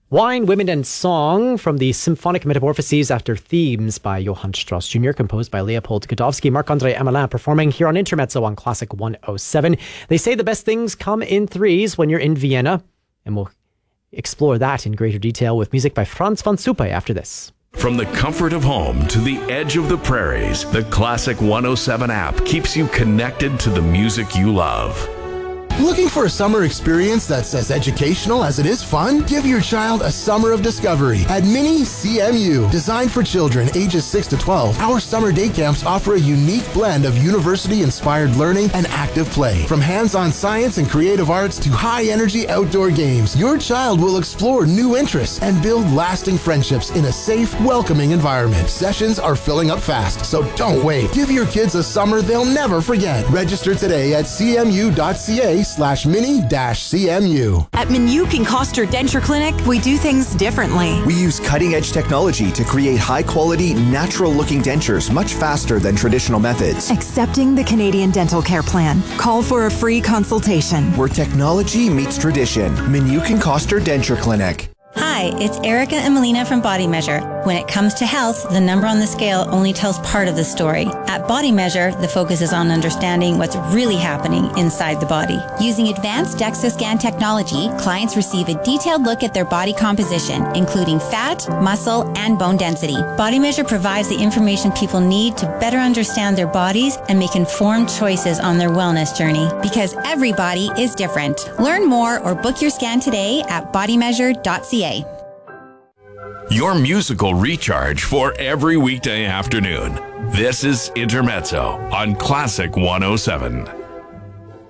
Wine, Women, and Song from the Symphonic Metamorphoses After Themes by Johann Strauss Jr., composed by Leopold Godowsky. Marc-André Hamelin performing here on Intermezzo on Classic 107. They say the best things come in threes when you're in Vienna, and we'll explore that in greater detail with music by Franz von Suppe after this. From the comfort of home to the edge of the prairies, the Classic 107 app keeps you connected to the music you love. Looking for a summer experience that's as educational as it is fun? Give your child a summer of discovery at Mini CMU. Designed for children ages 6 to 12, our summer day camps offer a unique blend of university-inspired learning and active play. From hands-on science and creative arts to high-energy outdoor games, your child will explore new interests and build lasting friendships in a safe, welcoming environment. Sessions are filling up fast, so don't wait. Give your kids a summer they'll never forget. Register today at cmu.ca/mini-CMU. At Minuk and Koster Denture Clinic, we do things differently. We use cutting-edge technology to create high-quality, natural-looking dentures much faster than traditional methods. Accepting the Canadian Dental Care Plan. Call for a free consultation. Where technology meets tradition. Minuk and Koster Denture Clinic. Hi, it's Erica and Melina from Body Measure. When it comes to health, the number on the scale only tells part of the story. At Body Measure, the focus is on understanding what's really happening inside the body. Using advanced DEXA scan technology, clients receive a detailed look at their body composition, including fat, muscle, and bone density. Body Measure provides the information people need to better understand their bodies and make informed choices on their wellness journey. Because every body is different. Learn more or book your scan today at bodymeasure.ca. Your musical recharge for every weekday afternoon. This is Intermezzo on Classic 107.